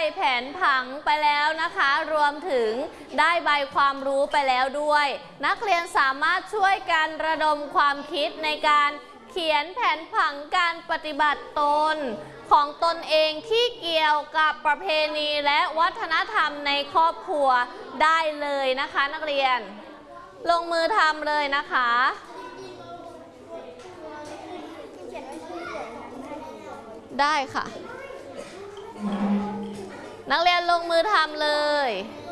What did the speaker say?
แผนผังไปแล้วนะคะรวมถึงได้ใบความรู้ไปแล้วด้วยนักเรียนสามารถช่วยกันระดมความคิดในการเขียนแผนผังการปฏิบัติตนของตนเองที่เกี่ยวกับประเพณีและวัฒนธรรมในครอบครัวได้เลยนะคะนักเรียนลงมือทำเลยนะคะได้ค่ะนักเรียนลงมือทำเลย